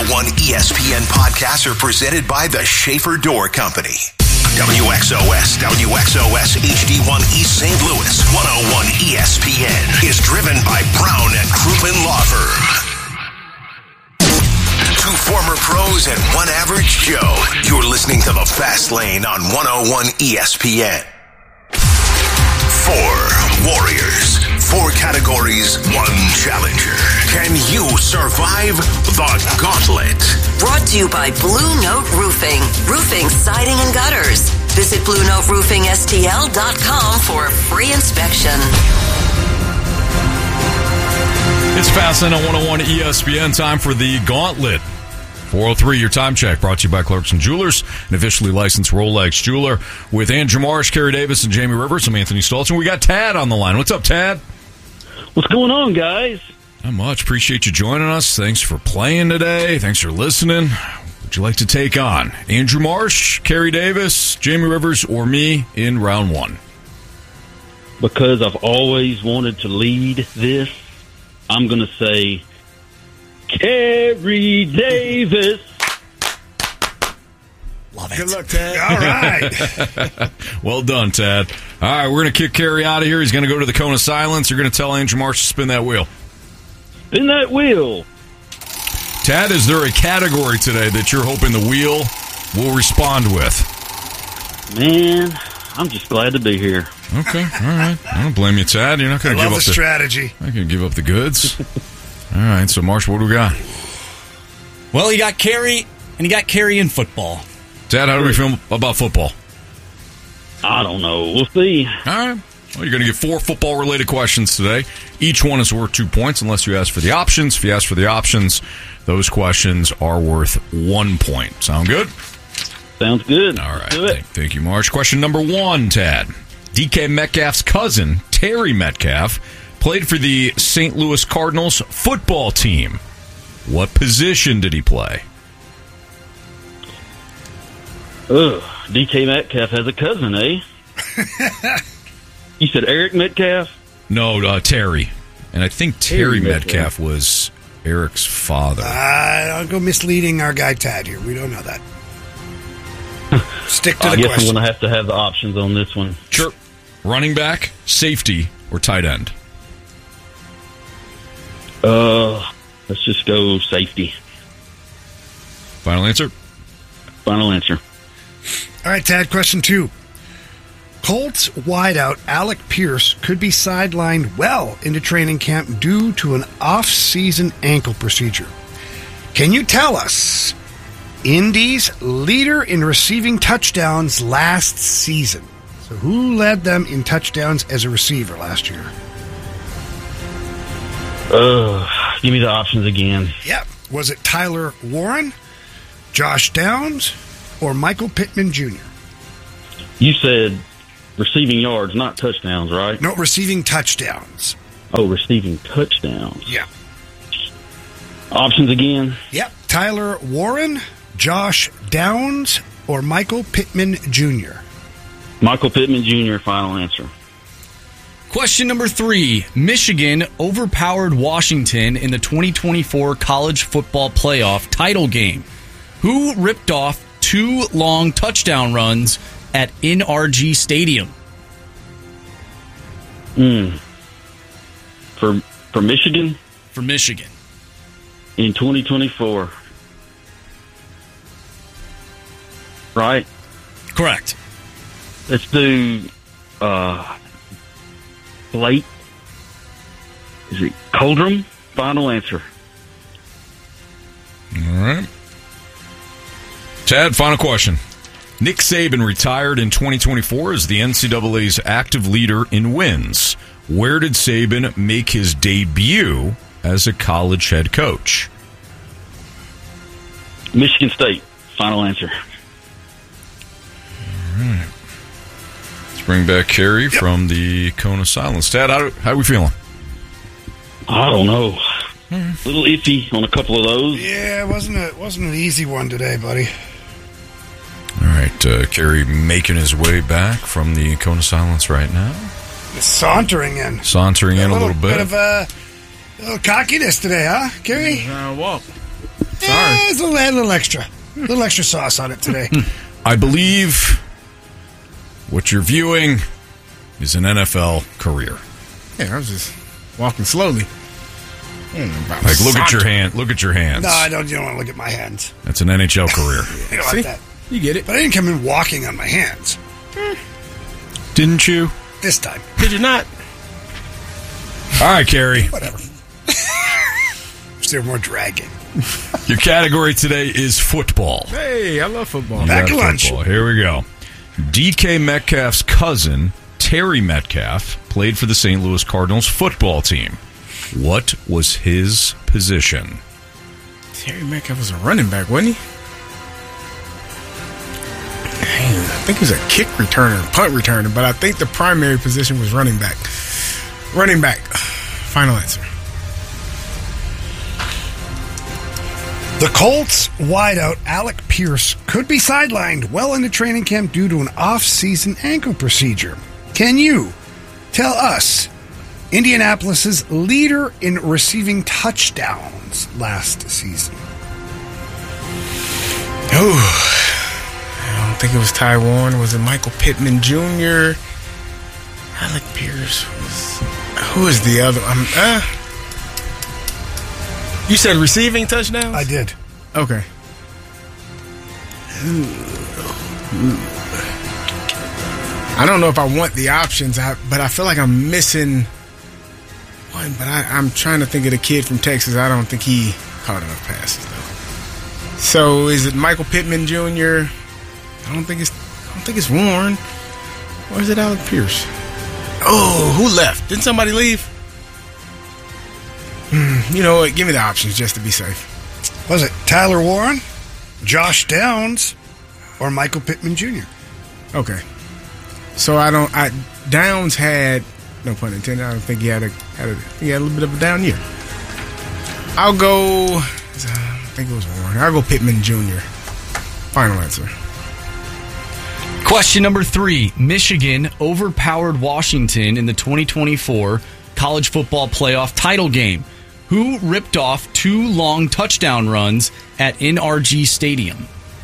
ESPN podcasts are presented by the Schaefer Door Company. WXOS HD1 East St. Louis 101 ESPN is driven by Brown and Crouppen Law Firm. Two former pros and one average Joe. You're listening to The Fast Lane on 101 ESPN. 4 warriors, 4 categories, 1 challenger. Can you survive the gauntlet? Brought to you by Blue Note Roofing. Roofing, siding, and gutters. Visit BlueNoteRoofingSTL.com for a free inspection. It's Fast Lane on 101 ESPN. Time for the gauntlet. 403, your time check, brought to you by Clarkson Jewelers, an officially licensed Rolex jeweler. With Andrew Marsh, Kerry Davis, and Jamie Rivers. I'm Anthony Stoltz, and we got Tad on the line. What's up, Tad? What's going on, guys? Not much. Appreciate you joining us. Thanks for playing today. Thanks for listening. Would you like to take on Andrew Marsh, Kerry Davis, Jamie Rivers, or me in round 1? Because I've always wanted to lead this, I'm going to say Kerry Davis. Love it. Good luck, Tad. All right. Well done, Tad. All right, we're going to kick Kerry out of here. He's going to go to the cone of silence. You're going to tell Andrew Marsh to spin that wheel. Spin that wheel. Tad, is there a category today that you're hoping the wheel will respond with? Man, I'm just glad to be here. Okay, all right. I don't blame you, Tad. You're not going to give up the strategy. Not going to give up the goods. All right, so Marsh, what do we got? Well, you got Kerry, and you got Kerry in football. Tad, how do we feel about football? I don't know. We'll see. All right. Well, you're going to get 4 football-related questions today. Each one is worth 2 points unless you ask for the options. If you ask for the options, those questions are worth 1 point. Sound good? Sounds good. All right. Let's do it. Thank you, Marsh. Question number 1, Tad. DK Metcalf's cousin, Terry Metcalf, played for the St. Louis Cardinals football team. What position did he play? Ugh, DK Metcalf has a cousin, eh? You said Eric Metcalf? No, Terry. And I think Terry Metcalf was Eric's father. I'll go misleading our guy Tad here. We don't know that. Stick to the I guess question. I'm going to have the options on this one. Sure. Running back, safety, or tight end? Let's just go safety. Final answer? Final answer. All right, Tad, question 2. Colts wideout Alec Pierce could be sidelined well into training camp due to an off-season ankle procedure. Can you tell us Indy's leader in receiving touchdowns last season? So who led them in touchdowns as a receiver last year? Give me the options again. Yep. Was it Tyler Warren, Josh Downs, or Michael Pittman Jr.? You said receiving yards, not touchdowns, right? No, receiving touchdowns. Oh, receiving touchdowns. Yeah. Options again? Yep. Tyler Warren, Josh Downs, or Michael Pittman Jr.? Michael Pittman Jr., final answer. Question number 3. Michigan overpowered Washington in the 2024 College Football Playoff title game. Who ripped off 2 long touchdown runs at NRG Stadium? For Michigan? For Michigan. In 2024. Right? Correct. Let's do Blake. Is it Coldrum? Final answer. All right. Tad, final question. Nick Saban retired in 2024 as the NCAA's active leader in wins. Where did Saban make his debut as a college head coach? Michigan State. Final answer. All right. Let's bring back Kerry from the Cone of Silence. Tad, how are we feeling? I don't know. A little iffy on a couple of those. Yeah, it wasn't an easy one today, buddy. All right, Kerry making his way back from the Cone of Silence right now. Sauntering in. Sauntering in a little bit. Bit of a little cockiness today, huh, Kerry? Well, Sorry. It's a little extra. A little extra sauce on it today. I believe what you're viewing is an NFL career. Yeah, I was just walking slowly. Like, look at your hand. Look at your hands. No, I don't. You don't want to look at my hands. That's an NHL career. You don't See? like that. You get it. But I didn't come in walking on my hands Didn't you? this time. Did you not? All right, Carrie. Whatever. Still more dragging. Your category today is football. Hey, I love football. You Back got to lunch. football. Here we go. DK Metcalf's cousin, Terry Metcalf, played for the St. Louis Cardinals football team. What was his position? Terry Metcalf was a running back, wasn't he? Dang, I think he was a kick returner, punt returner, but I think the primary position was running back. Running back. Final answer. The Colts wideout Alec Pierce could be sidelined well into training camp due to an off-season ankle procedure. Can you tell us Indianapolis's leader in receiving touchdowns last season? I don't think it was Ty Warren. Was it Michael Pittman Jr.? Alec Pierce was... Who is the other? You said receiving touchdowns? I did. Okay. I don't know if I want the options, but I feel like I'm missing one. But I'm trying to think of the kid from Texas. I don't think he caught enough passes, though. So is it Michael Pittman Jr.? I don't think it's Warren. Or is it Alec Pierce? Oh, who left? Didn't somebody leave? You know what? Give me the options just to be safe. Was it Tyler Warren, Josh Downs, or Michael Pittman Jr.? Okay. So Downs had, no pun intended, I don't think he had a little bit of a down year. I'll go, I think it was Warren. I'll go Pittman Jr. Final answer. Question number 3. Michigan overpowered Washington in the 2024 college football playoff title game. Who ripped off 2 long touchdown runs at NRG Stadium?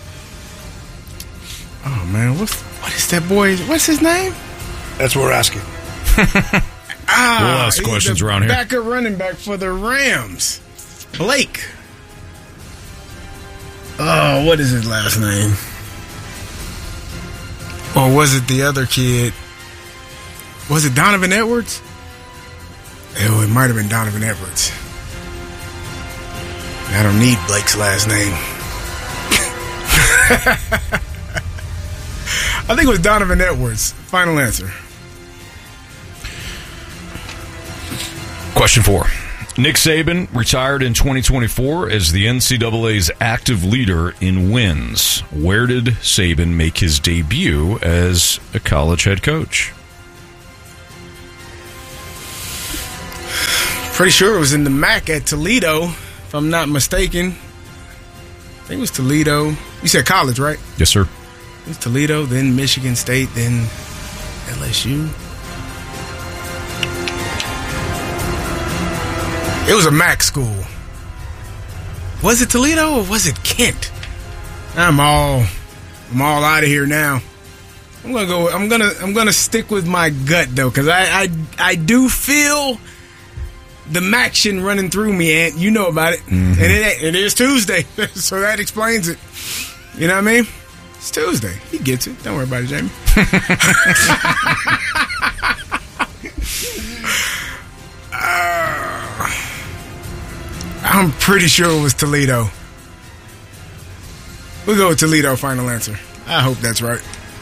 Oh, man. What is that boy? What's his name? That's what we're asking. We'll ask questions around here. Backup running back for the Rams. Blake. Oh, what is his last name? Or was it the other kid? Was it Donovan Edwards? Oh, it might have been Donovan Edwards. I don't need Blake's last name. I think it was Donovan Edwards. Final answer. Question 4. Nick Saban retired in 2024 as the NCAA's active leader in wins. Where did Saban make his debut as a college head coach? Pretty sure it was in the MAC at Toledo, if I'm not mistaken. I think it was Toledo. You said college, right? Yes, sir. It was Toledo, then Michigan State, then LSU. It was a MAC school. Was it Toledo or was it Kent? I'm all out of here now. I'm gonna stick with my gut though, because I do feel the Maction running through me, Ant. You know about it. Mm-hmm. And it is Tuesday, so that explains it. You know what I mean? It's Tuesday. He gets it. Don't worry about it, Jamie. I'm pretty sure it was Toledo. We'll go with Toledo, final answer. I hope that's right.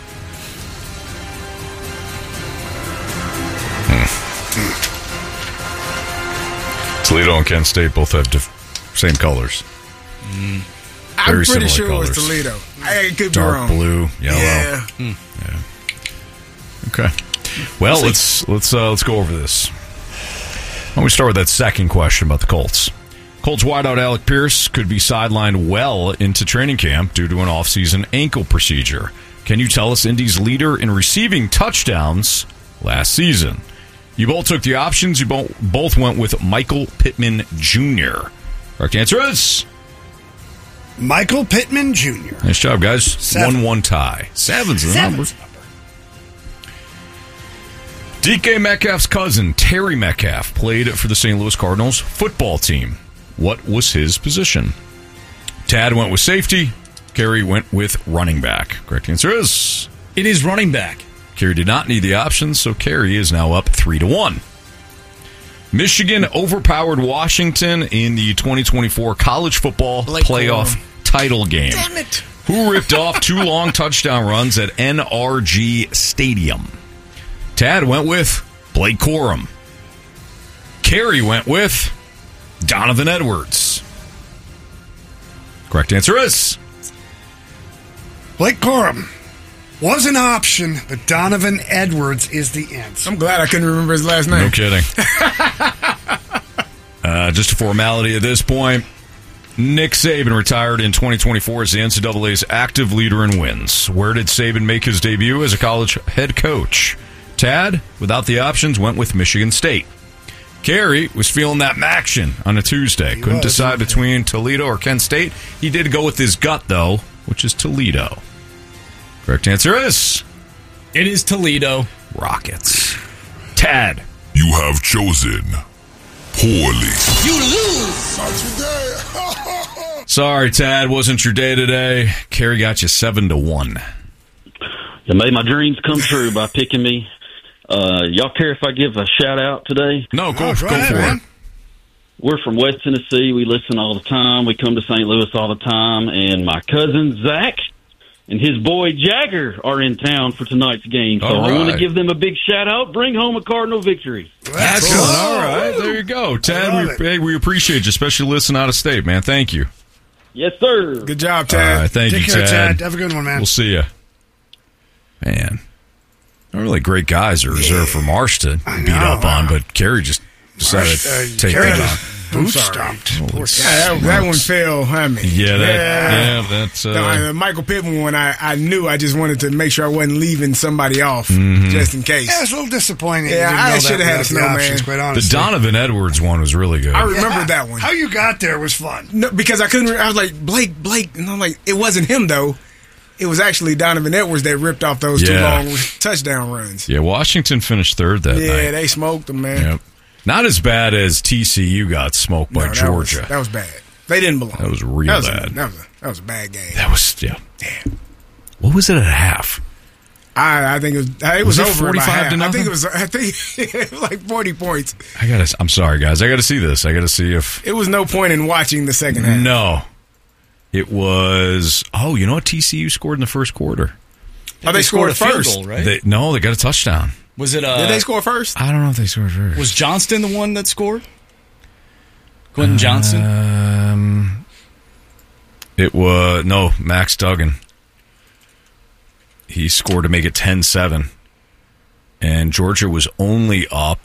Toledo and Kent State both have same colors. I'm pretty sure colors. it was Toledo. I could Dark be wrong. blue, yellow. Yeah. Yeah. Okay. Well, let's go over this. Why don't we start with that second question about the Colts? Colts wideout Alec Pierce could be sidelined well into training camp due to an offseason ankle procedure. Can you tell us Indy's leader in receiving touchdowns last season? You both took the options. You both went with Michael Pittman Jr. Correct answer is Michael Pittman Jr. Nice job, guys. 7. 1-1 tie. 7's the number. 7's the number. DK Metcalf's cousin, Terry Metcalf, played for the St. Louis Cardinals football team. What was his position? Tad went with safety. Kerry went with running back. Correct answer is... It is running back. Kerry did not need the options, so Kerry is now up 3-1. Michigan overpowered Washington in the 2024 college football playoff title game. Damn it. Who ripped off 2 long touchdown runs at NRG Stadium? Tad went with Blake Corum. Kerry went with Donovan Edwards. Correct answer is... Blake Corum was an option, but Donovan Edwards is the answer. I'm glad I couldn't remember his last name. No kidding. Just a formality at this point. Nick Saban retired in 2024 as the NCAA's active leader in wins. Where did Saban make his debut as a college head coach? Tad, without the options, went with Michigan State. Kerry was feeling that action on a Tuesday. Couldn't decide between Toledo or Kent State. He did go with his gut, though, which is Toledo. Correct answer is... It is Toledo. Rockets. Tad. You have chosen poorly. You lose. Sorry, Tad, wasn't your day today. Kerry got you 7-1. You made my dreams come true by picking me. Y'all care if I give a shout out today? No, go for ahead, man. it. We're from West Tennessee. We listen all the time. We come to St. Louis all the time. And my cousin, Zach, and his boy, Jagger, are in town for tonight's game. So All I want right. to give them a big shout out. Bring home a Cardinal victory. Excellent. All right, there you go. love Tad, we appreciate you, especially listening out of state, man. Thank you. Yes, sir. Good job, All Tad. right, thank Take you, care, Tad. Tad. Have a good one, man. We'll see you. Man, not really great guys are reserved for Marsh to beat up on, but Kerry just decided to take Kerry that on. just boot stomped. Poor Yeah, that one fell. I mean, That's The Michael Pittman one, I knew. I just wanted to make sure I wasn't leaving somebody off Mm-hmm. just in case. Yeah, it's a little disappointing. Yeah, You didn't I know should that have had a without the snowman. options, quite the honestly. Donovan Edwards one was really good. I remembered that one. How you got there was fun. No, because I couldn't. I was like Blake, and I'm like, it wasn't him though. It was actually Donovan Edwards that ripped off those 2 Yeah. long touchdown runs. Yeah, Washington finished third that Yeah, night. they smoked them, man. Yep. Not as bad as TCU got smoked by No, Georgia. That was bad. They didn't belong. That was real bad. That was a bad game. Yeah. What was it at half? I think it was it over 45 by half. to nothing? I think it was like 40 points. I'm sorry, guys. I gotta see this. I gotta see if It was no point in watching the second half. no. It was. Oh, you know what? TCU scored in the first quarter. Oh, they scored a field first. goal, right? They got a touchdown. Was it? Did they score first? I don't know if they scored first. Was Johnston the one that scored? Quentin Johnston. It was Max Duggan. He scored to make it 10-7, and Georgia was only up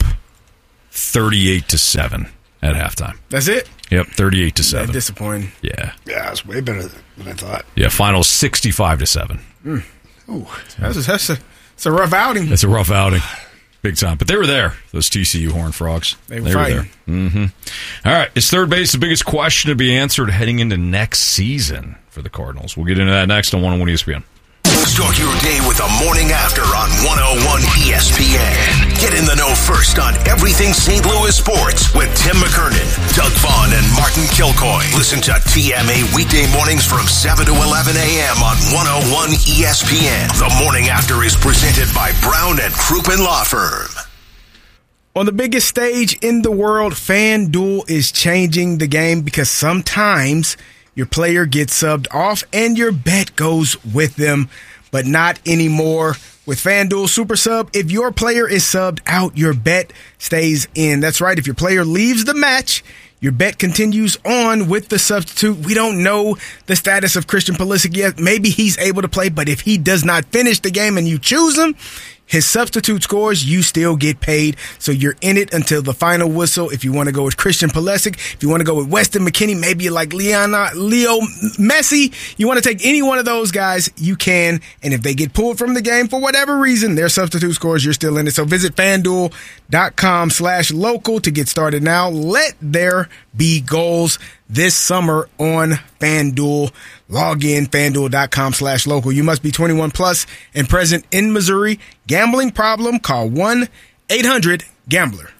38-7 at halftime. That's it? Yep, 38-7. Disappointing. Yeah, Yeah, it's way better than I thought. yeah. Final 65-7. That's a rough outing. It's a rough outing, big time. But they were there. Those TCU Horned Frogs. They were fighting. there. Mm-hmm. All right, is third base the biggest question to be answered heading into next season for the Cardinals? We'll get into that next on 101 ESPN. Start your day with the morning after on 101 ESPN. Get in the know first on everything St. Louis sports with Tim McKernan, Doug Vaughn, and Martin Kilcoy. Listen to TMA weekday mornings from 7 to 11 a.m. on 101 ESPN. The morning after is presented by Brown and Crouppen Law Firm. On the biggest stage in the world, FanDuel is changing the game because sometimes your player gets subbed off and your bet goes with them, but not anymore. With FanDuel Super Sub, if your player is subbed out, your bet stays in. That's right. If your player leaves the match, your bet continues on with the substitute. We don't know the status of Christian Pulisic yet. Maybe he's able to play, but if he does not finish the game and you choose him, his substitute scores, you still get paid. So you're in it until the final whistle. If you want to go with Christian Pulisic, if you want to go with Weston McKennie, maybe you like Leo Messi, you want to take any one of those guys, you can. And if they get pulled from the game for whatever reason, their substitute scores, you're still in it. So visit FanDuel.com/local to get started now. Let there be goals. this summer on FanDuel. Log in, FanDuel.com/local. You must be 21 plus and present in Missouri. Gambling problem? Call 1-800-GAMBLER.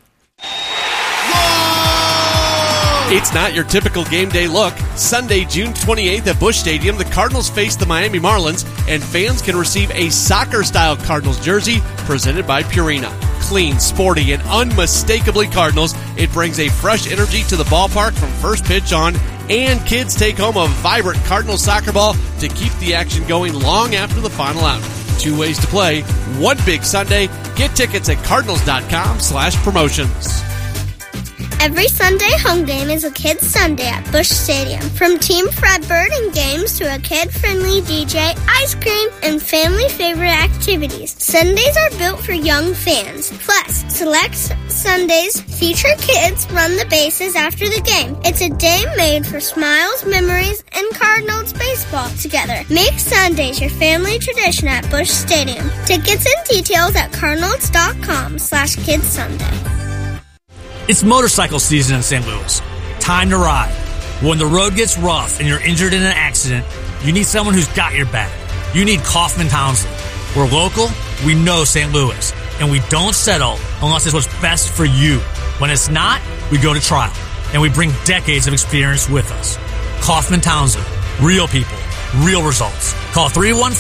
It's not your typical game day look. Sunday, June 28th at Busch Stadium, the Cardinals face the Miami Marlins, and fans can receive a soccer-style Cardinals jersey presented by Purina. Clean, sporty, and unmistakably Cardinals, it brings a fresh energy to the ballpark from first pitch on, and kids take home a vibrant Cardinals soccer ball to keep the action going long after the final out. 2 ways to play, one big Sunday. Get tickets at cardinals.com/promotions. Every Sunday home game is a Kids Sunday at Busch Stadium. From Team Fred Bird and games to a kid-friendly DJ, ice cream, and family-favorite activities. Sundays are built for young fans. Plus, select Sundays feature kids run the bases after the game. It's a day made for smiles, memories, and Cardinals baseball together. Make Sundays your family tradition at Busch Stadium. Tickets and details at cardinals.com/KidsSunday. It's motorcycle season in St. Louis. Time to ride. When the road gets rough and you're injured in an accident, you need someone who's got your back. You need Kaufman Townsley. We're local, we know St. Louis, and we don't settle unless it's what's best for you. When it's not, we go to trial, and we bring decades of experience with us. Kaufman Townsley. Real people. Real results. Call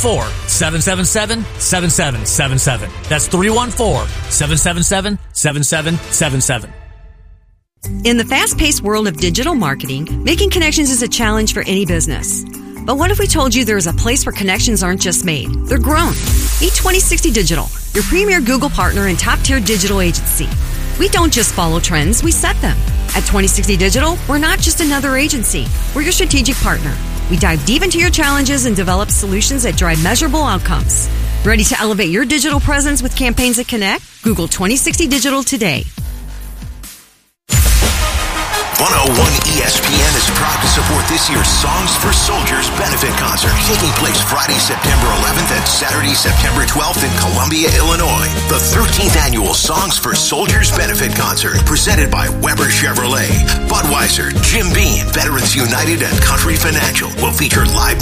314-777-7777. That's 314-777-7777. In the fast-paced world of digital marketing, making connections is a challenge for any business. But what if we told you there is a place where connections aren't just made, they're grown? Meet 2060 Digital, your premier Google partner and top-tier digital agency. We don't just follow trends, we set them. At 2060 Digital, we're not just another agency, we're your strategic partner. We dive deep into your challenges and develop solutions that drive measurable outcomes. Ready to elevate your digital presence with campaigns that connect? Google 2060 Digital today. 101 ESPN is proud to support this year's Songs for Soldiers benefit concert taking place Friday, September 11th and Saturday, September 12th in Columbia, Illinois. The 13th annual Songs for Soldiers benefit concert presented by Weber Chevrolet, Budweiser, Jim Beam, Veterans United, and Country Financial will feature live